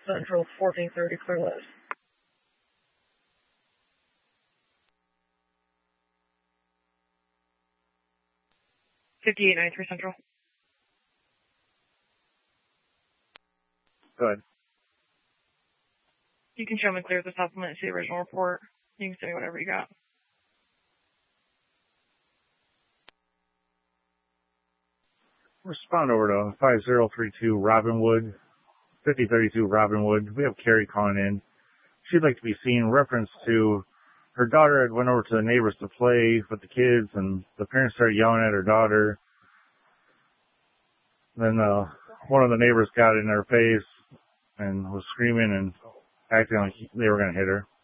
Central, 1430, clear lights. 5893 Central. Go ahead. You can show me clear the supplement and see the original report. You can send me whatever you got. Respond over to 5032 Robinwood, 5032 Robinwood. We have Carrie calling in. She'd like to be seen. Reference to her daughter had went over to the neighbors to play with the kids, and the parents started yelling at her daughter. Then one of the neighbors got in her face and was screaming and acting like they were going to hit her.